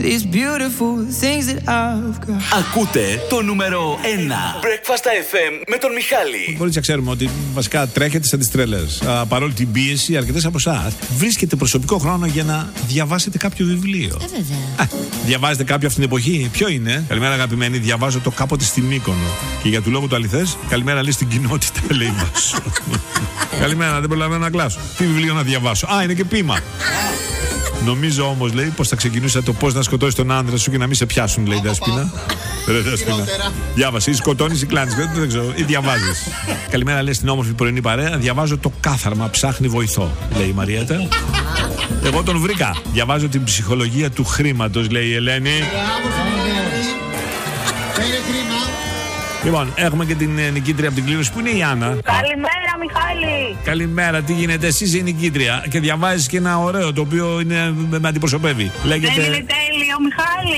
these beautiful things that I've got. Ακούτε το νούμερο 1 Breakfast FM με τον Μιχάλη. Κορίτσια, ξέρουμε ότι βασικά τρέχετε σαν τις τρελές. Παρόλη την πίεση, αρκετές από εσάς βρίσκετε προσωπικό χρόνο για να διαβάσετε κάποιο βιβλίο. Βέβαια. Διαβάζετε κάποιο αυτήν την εποχή? Ποιο είναι? Καλημέρα, αγαπημένοι. Διαβάζω το κάποτε στην Μύκονο. Και για του λόγου του αληθές, καλημέρα λέει στην κοινότητα, λέει μας. Καλημέρα, δεν προλαβαίνω να κλάσω. Τι βιβλίο να διαβάσω? Α, είναι και ποίημα. Νομίζω όμως, λέει, πως θα ξεκινούσε το πώς να σκοτώσεις τον άντρα σου και να μην σε πιάσουν, λέει η Δέσποινα. Ρε Δέσποινα. Διάβασε, ή σκοτώνεις ή κλάνεις, δεν ξέρω, ή διαβάζεις. Καλημέρα, λέει στην όμορφη πρωινή παρέα. Διαβάζω το κάθαρμα, ψάχνει βοηθό, λέει η Μαριέτα. Εγώ τον βρήκα. Διαβάζω την ψυχολογία του χρήματος, λέει η Ελένη. Λοιπόν, έχουμε και την νικήτρια από την κλήρωση που είναι η Άννα. Καλημέρα, Μιχάλη. Καλημέρα, τι γίνεται? Εσύ είσαι η νικήτρια και διαβάζεις και ένα ωραίο το οποίο με αντιπροσωπεύει. Λέγεται... Δεν είναι τέλειο, Μιχάλη.